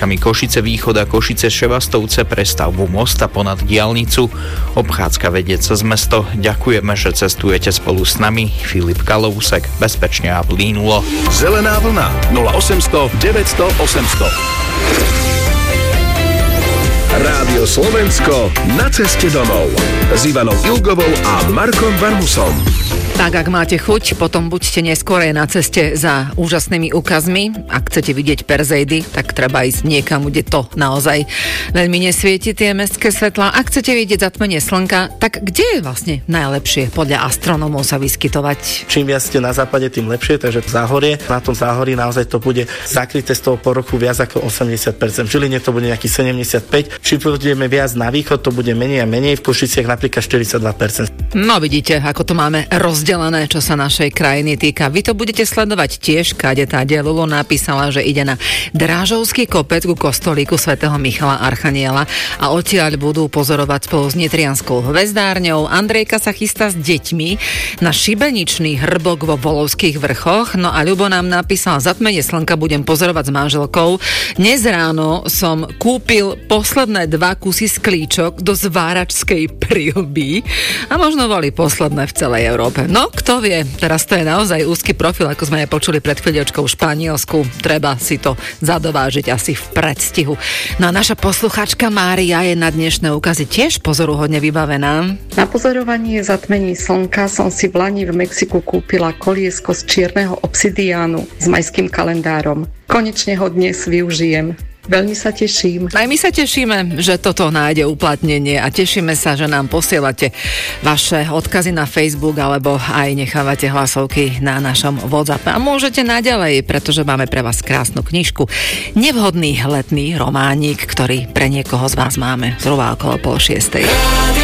úsekami Košice Východ a Košice Ševastovce pre stavbu mosta ponad diaľnicu. Obchádzka vedie cez mesto. Ďakujeme, že cestujete spolu s nami. Filip Kalousek, bezpečne a plynulo. Zelená vlna 0800 900 800. Rádio Slovensko na ceste domov s Ivanou Ilgovou a Markom Varmusom. Tak, ak máte chuť, potom buďte neskôr na ceste za úžasnými úkazmi. Ak chcete vidieť Perzeidy, tak treba ísť niekam, kde to naozaj veľmi nesvieti tie mestské svetlá. Ak chcete vidieť zatmenie slnka, tak kde je vlastne najlepšie podľa astronómov sa vyskytovať? Čím viac ste na západe, tým lepšie, takže záhorie. Na tom záhorí naozaj to bude zakryté z toho povrchu viac ako 80%. V Žiline to bude nejaký 75%. Či pôjdeme viac na východ, to bude menej a menej. V Košiciach napríklad 42%. No vidíte, ako to máme rozdelené, čo sa našej krajiny týka. Vy to budete sledovať tiež, kade tá Lulo napísala, že ide na Drážovský kopec ku kostolíku svätého Michala Archaniela a odtiaľ budú pozorovať spolu s nitrianskou hvezdárňou. Andrejka sa chystá s deťmi na šibeničný hrbok vo Volovských vrchoch. No a Ľubo nám napísal, zatmenie slnka budem pozorovať s manželkou. Dnes ráno som kúpil posledné 2 kusy sklíčok do zváračskej prilby a možno boli posledné v celej Európe. No, kto vie, teraz to je naozaj úzky profil, ako sme aj počuli pred chvíľočkou v Španielsku. Treba si to zadovážiť asi v predstihu. No a naša posluchačka Mária je na dnešné úkazy tiež pozoruhodne vybavená. Na pozorovanie zatmení slnka som si v lani v Mexiku kúpila koliesko z čierneho obsidiánu s majským kalendárom. Konečne ho dnes využijem. Veľmi sa teším. Aj my sa tešíme, že toto nájde uplatnenie a tešíme sa, že nám posielate vaše odkazy na Facebook alebo aj nechávate hlasovky na našom WhatsApp. A môžete naďalej, pretože máme pre vás krásnu knižku. Nevhodný letný románik, ktorý pre niekoho z vás máme zhruba okolo 5:30.